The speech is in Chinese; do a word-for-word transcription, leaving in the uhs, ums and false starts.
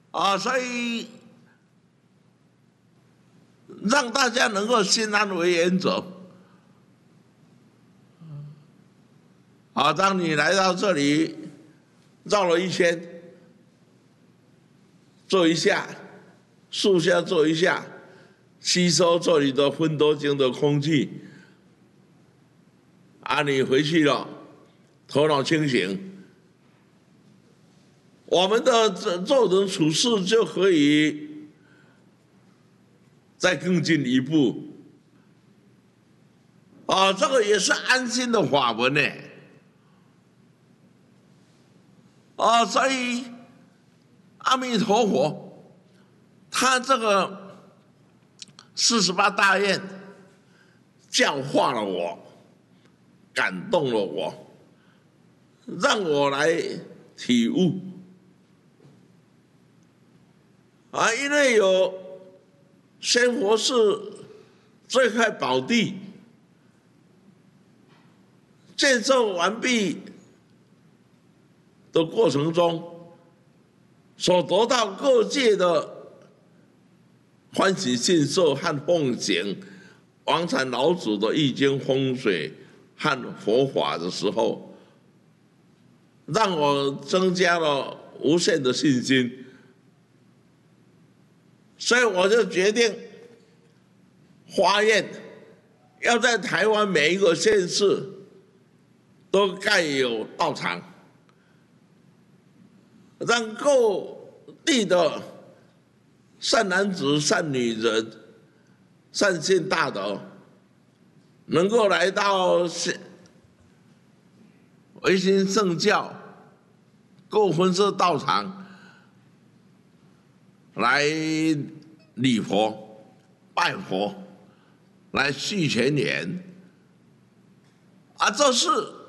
啊，所以让大家能够心安为原则。啊，当你来到这里，绕了一圈，坐一下，树下坐一下，吸收这里的芬多精的空气。啊，你回去了，头脑清醒，我们的做人处事就可以再更进一步。啊，这个也是安心的法门呢。啊，所以阿弥陀佛，他这个四十八大愿教化了我，感动了我，让我来体悟。啊，因为有仙佛寺这块宝地建设完毕的过程中，所得到各界的欢喜信受和奉行王禅老祖的易经风水和佛法的时候，让我增加了无限的信心，所以我就决定发愿要在台湾每一个县市都盖有道场，让各地的善男子、善女人、善信大德能够来到维新圣教各分社道场来礼佛、拜佛，来续前缘。啊，这是